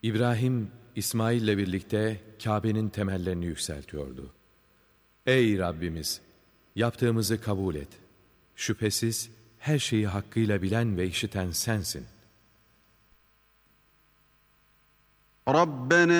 İbrahim, İsmail'le birlikte Kabe'nin temellerini yükseltiyordu. Ey Rabbimiz! Yaptığımızı kabul et. Şüphesiz her şeyi hakkıyla bilen ve işiten sensin. رَبَّنَا